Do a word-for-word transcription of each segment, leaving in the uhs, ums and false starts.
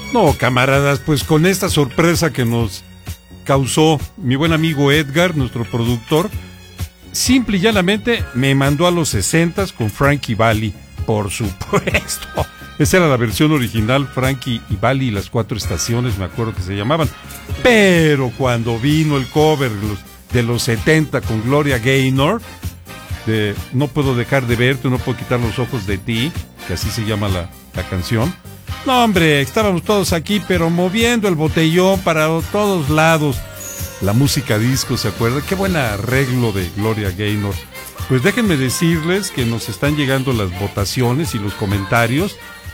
No, camaradas, pues con esta sorpresa que nos causó mi buen amigo Edgar, nuestro productor, simple y llanamente me mandó a los sesentas con Frankie Valli, por supuesto. Esa era la versión original, Frankie y Valli y las cuatro estaciones, me acuerdo que se llamaban. Pero cuando vino el cover de los, de los setenta con Gloria Gaynor, de No puedo dejar de verte, no puedo quitar los ojos de ti, que así se llama la, la canción. No, hombre, estábamos todos aquí, pero moviendo el botellón para todos lados. La música disco, ¿se acuerdan? Qué buen arreglo de Gloria Gaynor. Pues déjenme decirles que nos están llegando las votaciones y los comentarios.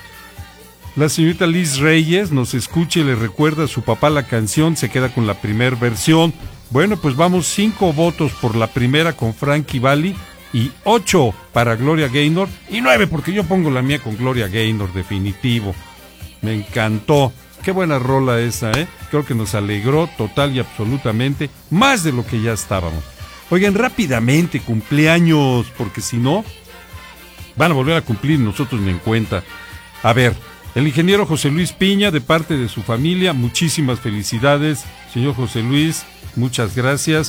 La señorita Liz Reyes nos escucha y le recuerda a su papá la canción, se queda con la primera versión. Bueno, pues vamos cinco votos por la primera con Frankie Valli y ocho para Gloria Gaynor y nueve porque yo pongo la mía con Gloria Gaynor, definitivo. Me encantó. Qué buena rola esa, ¿eh? Creo que nos alegró total y absolutamente, más de lo que ya estábamos. Oigan, rápidamente, cumpleaños, porque si no, van a volver a cumplir, nosotros ni en cuenta. A ver, el ingeniero José Luis Piña, de parte de su familia, muchísimas felicidades, señor José Luis, muchas gracias.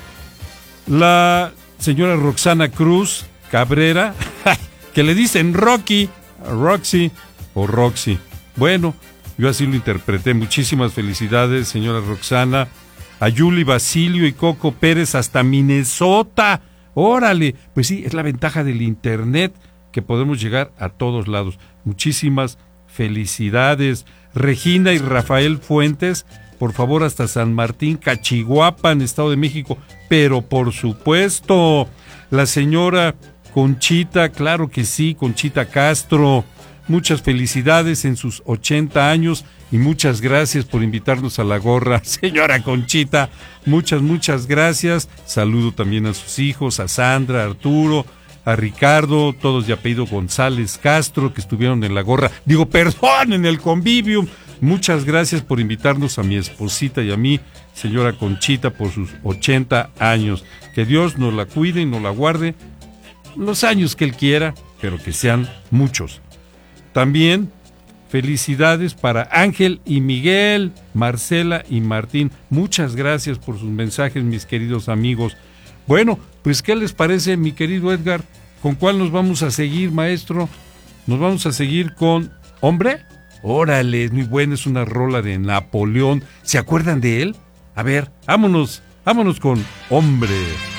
La señora Roxana Cruz Cabrera, que le dicen Rocky, Roxy o Roxy. Bueno, yo así lo interpreté. Muchísimas felicidades, señora Roxana. A Yuli Basilio y Coco Pérez hasta Minnesota. Órale, pues sí, es la ventaja del internet, que podemos llegar a todos lados. Muchísimas felicidades. Regina y Rafael Fuentes, por favor, hasta San Martín, Cachihuapan, Estado de México. Pero por supuesto, la señora Conchita, claro que sí, Conchita Castro. Muchas felicidades en sus ochenta años y muchas gracias por invitarnos a la gorra, señora Conchita. Muchas, muchas gracias. Saludo también a sus hijos, a Sandra, a Arturo, a Ricardo, todos de apellido González Castro, que estuvieron en la gorra. Digo, perdón, en el Convivium. Muchas gracias por invitarnos a mi esposita y a mí, señora Conchita, por sus ochenta años. Que Dios nos la cuide y nos la guarde los años que Él quiera, pero que sean muchos. También felicidades para Ángel y Miguel, Marcela y Martín. Muchas gracias por sus mensajes, mis queridos amigos. Bueno, pues ¿qué les parece, mi querido Edgar? ¿Con cuál nos vamos a seguir, maestro? Nos vamos a seguir con ¿Hombre? Órale, es muy buena, es una rola de Napoleón. ¿Se acuerdan de él? A ver, vámonos, vámonos con Hombre.